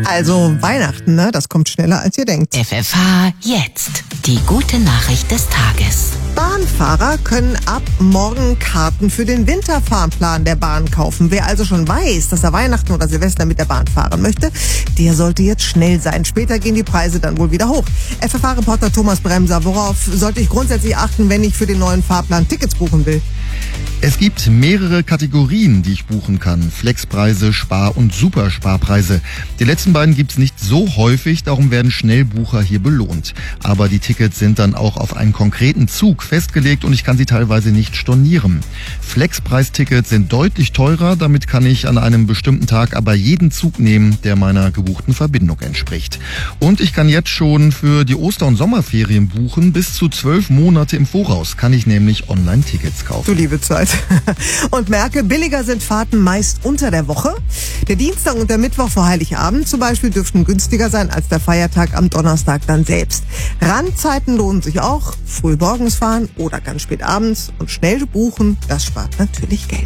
Also Weihnachten, ne? Das kommt schneller, als ihr denkt. FFH jetzt. Die gute Nachricht des Tages. Bahnfahrer können ab morgen Karten für den Winterfahrplan der Bahn kaufen. Wer also schon weiß, dass er Weihnachten oder Silvester mit der Bahn fahren möchte, der sollte jetzt schnell sein. Später gehen die Preise dann wohl wieder hoch. FFH-Reporter Thomas Bremser, worauf sollte ich grundsätzlich achten, wenn ich für den neuen Fahrplan Tickets buchen will? Es gibt mehrere Kategorien, die ich buchen kann. Flexpreise, Spar- und Supersparpreise. Die letzten beiden gibt's nicht so häufig, darum werden Schnellbucher hier belohnt. Aber die Tickets sind dann auch auf einen konkreten Zug festgelegt und ich kann sie teilweise nicht stornieren. Flexpreistickets sind deutlich teurer, damit kann ich an einem bestimmten Tag aber jeden Zug nehmen, der meiner gebuchten Verbindung entspricht. Und ich kann jetzt schon für die Oster- und Sommerferien buchen. Bis zu 12 Monate im Voraus kann ich nämlich Online-Tickets kaufen. Du liebe Zeit. Und merke, billiger sind Fahrten meist unter der Woche. Der Dienstag und der Mittwoch vor Heiligabend zum Beispiel dürften günstiger sein als der Feiertag am Donnerstag dann selbst. Randzeiten lohnen sich auch. Früh morgens fahren oder ganz spät abends und schnell buchen, das spart natürlich Geld.